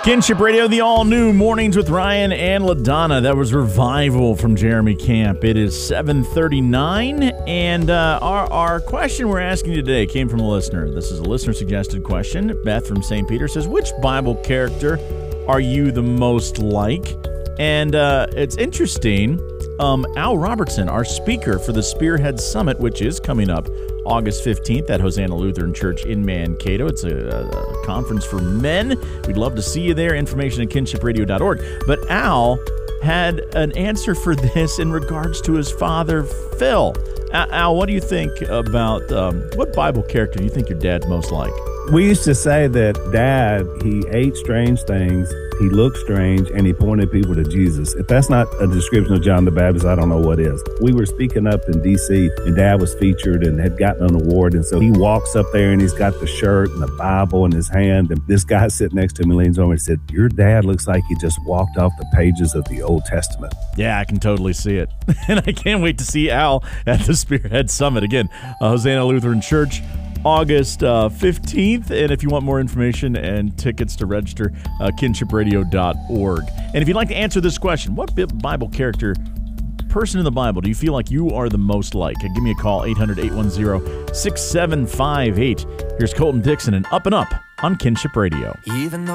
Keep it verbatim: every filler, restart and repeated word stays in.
Kinship Radio, the all-new Mornings with Ryan and LaDonna. That was Revival from Jeremy Camp. It is seven thirty-nine, and uh, our, our question we're asking today came from a listener. This is a listener-suggested question. Beth from Saint Peter says, which Bible character are you the most like? And uh, it's interesting. Um, Al Robertson, our speaker for the Spearhead Summit, which is coming up August fifteenth at Hosanna Lutheran Church in Mankato. It's a, a conference for men. We'd love to see you there. Information at kinship radio dot org. But Al had an answer for this in regards to his father, Phil. Al, what do you think about, um, what Bible character do you think your dad's most like? We used to say that Dad, he ate strange things, he looked strange, and he pointed people to Jesus. If that's not a description of John the Baptist, I don't know what is. We were speaking up in D C, and Dad was featured and had gotten an award, and so he walks up there, and he's got the shirt and the Bible in his hand, and this guy sitting next to him leans over and said, your dad looks like he just walked off the pages of the Old Testament. Yeah, I can totally see it. And I can't wait to see Al at the Spearhead Summit. Again, uh, Hosanna Lutheran Church, August uh, fifteenth, and if you want more information and tickets to register, uh, kinship radio dot org. And if you'd like to answer this question, what Bible character, person in the Bible, do you feel like you are the most like? Give me a call, eight hundred, eight one zero, six seven five eight. Here's Colton Dixon and Up and Up on Kinship Radio. Even though